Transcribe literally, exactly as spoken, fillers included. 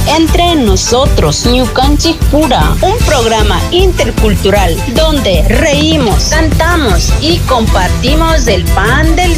Entre nosotros, Ñukanchik Pura, un programa intercultural donde reímos, cantamos y compartimos el pan del